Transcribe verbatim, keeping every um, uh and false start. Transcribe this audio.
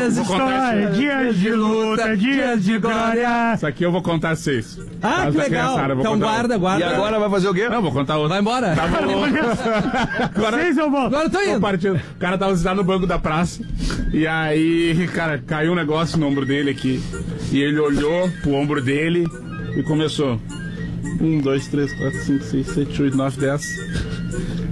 Dias de história, dias de luta, dias de glória. Isso aqui eu vou contar seis. Ah, que legal. Então guarda, guarda. E agora vai fazer o quê? Não, vou contar outro. Vai embora. Tá bom. Agora, Seis eu vou. agora eu tô indo. Partindo. O cara tava sentado no banco da praça. E aí, cara, caiu um negócio no ombro dele aqui. E ele olhou pro ombro dele e começou. Um, dois, três, quatro, cinco, seis, sete, oito, nove, dez.